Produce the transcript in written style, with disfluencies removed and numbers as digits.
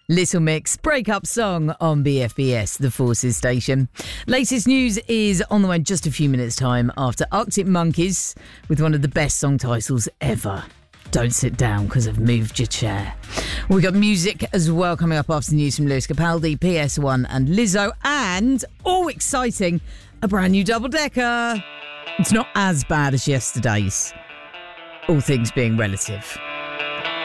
Little Mix, breakup song on BFBS, the Forces station. Latest news is on the way in just a few minutes' time after Arctic Monkeys with one of the best song titles ever. Don't sit down because I've moved your chair. We've got music as well coming up after the news from Lewis Capaldi, PS1 and Lizzo. And, exciting, a brand new double-decker. It's not as bad as yesterday's, all things being relative.